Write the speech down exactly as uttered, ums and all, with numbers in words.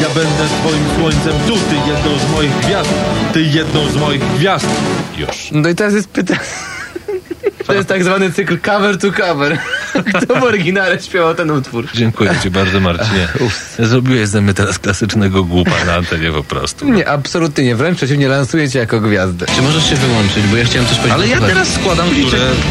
Ja będę twoim słońcem tu, ty jedną z moich gwiazd. Ty jedną z moich gwiazd. Już. No i teraz jest pytanie. To jest tak zwany cykl cover to cover. Kto w oryginale śpiewał ten utwór? Dziękuję ci bardzo, Marcinie. Zrobiłeś ze mnie teraz klasycznego głupa na antenie po prostu. Nie, absolutnie nie. Wręcz przeciwnie, lansuję cię jako gwiazdę. Czy możesz się wyłączyć, bo ja chciałem coś powiedzieć. Ale ja teraz składam liczek.